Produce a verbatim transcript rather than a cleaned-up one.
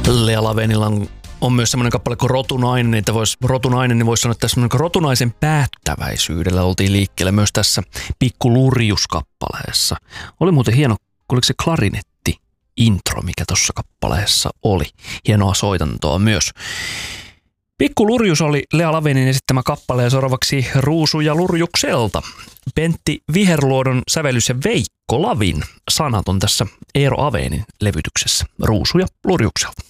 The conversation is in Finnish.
Lea Lavenilla on, on myös semmoinen kappale kuin Rotunainen, että vois, Rotunainen, niin voisi sanoa, että semmoinen rotunaisen päättäväisyydellä oltiin liikkeelle myös tässä Pikku Lurjus-kappaleessa. Oli muuten hieno, oliko se klarinetti intro, mikä tuossa kappaleessa oli. Hienoa soitantoa myös. Pikku Lurjus oli Lea Lavenin esittämä kappale ja seuraavaksi Ruusuja Lurjukselta. Pentti Viherluodon sävellys ja Veikko Lavin sanat on tässä Eero Avenin levytyksessä Ruusuja Lurjukselta.